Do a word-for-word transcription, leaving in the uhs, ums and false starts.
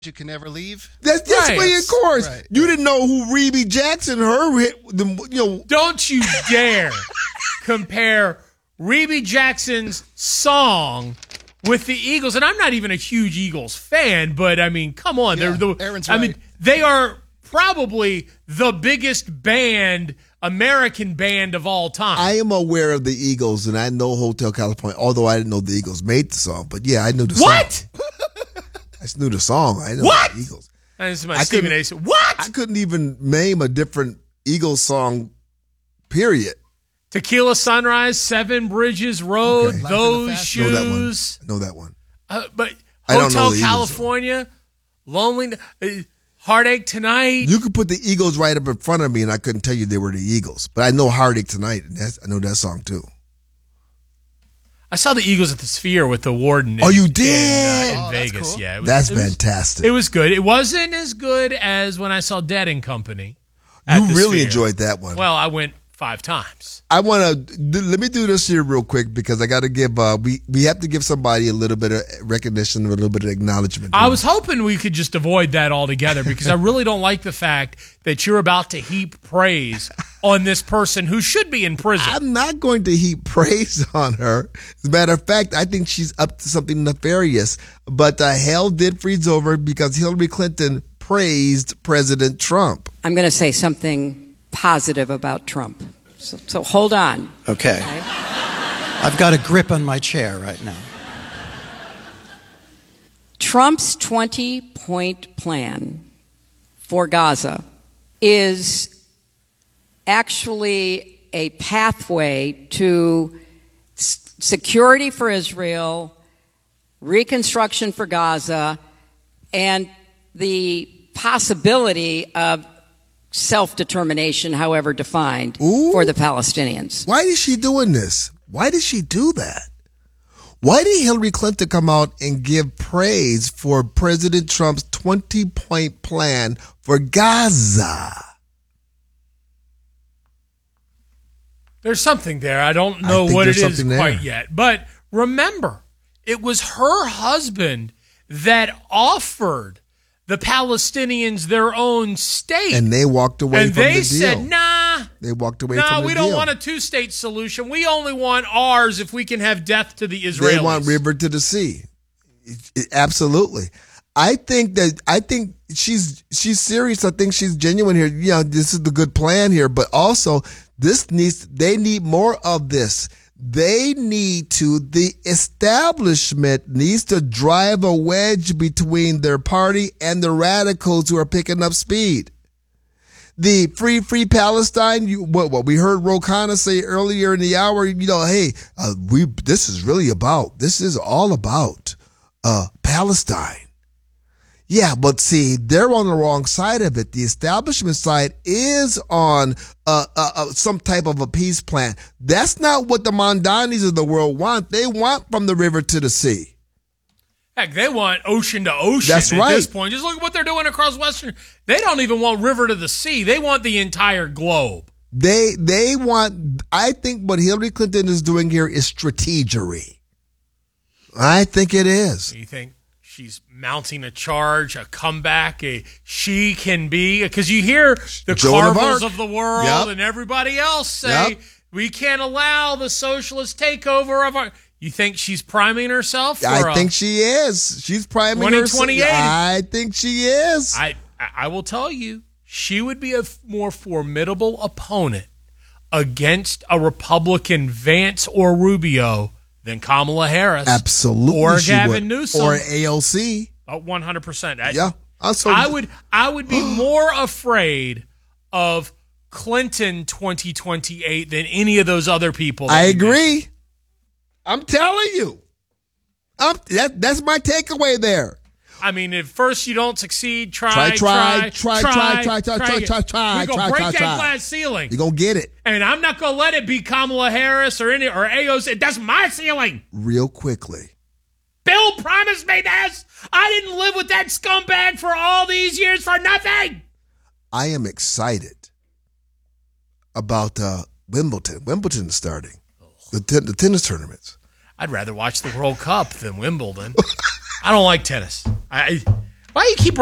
You can never leave. That's that's Right. way, of course. Right. You didn't know who Reby Jackson, her hit, the, you know. Don't you dare compare Reby Jackson's song with the Eagles. And I'm not even a huge Eagles fan, but I mean, come on. Yeah, they're the, Aaron's I mean, right. they are probably the biggest band, American band of all time. I am aware of the Eagles, and I know Hotel California, although I didn't know the Eagles made the song. But yeah, I knew the what? song. I just knew the song. I know What? the Eagles. And this is my I Stephen couldn't- A. What? I couldn't even name a different Eagles song, period. Tequila Sunrise, Seven Bridges Road, Okay. Those Fast. Know that one. Shoes. I know that one. Uh, but I don't know Hotel the Eagles, California, Lonely, uh, Heartache Tonight. You could put the Eagles right up in front of me, and I couldn't tell you they were the Eagles. But I know Heartache Tonight, and that's, I know that song too. I saw the Eagles at the Sphere with the Warden. Oh, in- you in, did? uh, in Oh, that's Vegas. cool. Yeah, it was, That's it was- fantastic. It was good. It wasn't as good as when I saw Dead and Company. at You the really Sphere. enjoyed that one. Well, I went five times. I want to let me do this here real quick because I got to give uh we we have to give somebody a little bit of recognition, a little bit of acknowledgement. I was hoping we could just avoid that altogether because I really don't like the fact that you're about to heap praise on this person who should be in prison. I'm not going to heap praise on her. As a matter of fact, I think she's up to something nefarious. But uh, hell did freeze over because Hillary Clinton praised President Trump. I'm going to say something positive about Trump. So, so hold on. Okay. I've got a grip on my chair right now. Trump's twenty-point plan for Gaza is actually a pathway to s- security for Israel, reconstruction for Gaza, and the possibility of self-determination, however defined, Ooh. for the Palestinians. Why is she doing this? Why did she do that? Why did Hillary Clinton come out and give praise for President Trump's twenty-point plan for Gaza? There's something there. I don't I know think what it there's is something quite there. yet. But remember, it was her husband that offered the Palestinians their own state. And they walked away And from they the deal. said, nah, They walked away nah, from the we deal. don't want a two-state solution. We only want ours if we can have death to the Israelis. They want river to the sea. It- it- absolutely. I think that I think she's she's serious. I think she's genuine here. Yeah, this is the good plan here, but also this needs they need more of this. They need to the establishment needs to drive a wedge between their party and the radicals who are picking up speed. The free, free Palestine. You, what, what we heard Ro Khanna say earlier in the hour. You know, hey, uh, we. This is really about. This is all about uh, Palestine. Yeah, but see, they're on the wrong side of it. The establishment side is on uh, uh, uh, some type of a peace plan. That's not what the Mondanis of the world want. They want from the river to the sea. Heck, they want ocean to ocean That's at right. this point. Just look at what they're doing across Western. They don't even want river to the sea. They want the entire globe. They they want. I think what Hillary Clinton is doing here is strategery. I think it is. You think she's mounting a charge, a comeback, a she can be? Because you hear the Joan of Carvels Arc. of the world Yep. and everybody else say, Yep. we can't allow the socialist takeover of our... You think she's priming herself for I a- think she is. She's priming twenty herself. twenty-eight. I think she is. I, I will tell you, she would be a f- more formidable opponent against a Republican Vance or Rubio than Kamala Harris. Absolutely. Or she Gavin would. Newsom. Or A L C. Oh, one hundred percent. I, Yeah. Also, I would I would be more afraid of Clinton twenty twenty-eight than any of those other people. that I you mentioned. agree. I'm telling you. I'm, that, that's my takeaway there. I mean, if first you don't succeed, try, Try, try, try, try, try, try, try, try, again. try, try, We're gonna try, break try, that try. glass ceiling. You're going to get it And I'm not going to let it be Kamala Harris or any or A O C. That's my ceiling. real quickly. Bill promised me this. I didn't live with that scumbag for all these years for nothing. I am excited about uh, Wimbledon. Wimbledon is starting. The, ten- the tennis tournaments. I'd rather watch the World Cup than Wimbledon. I don't like tennis. I Why you keep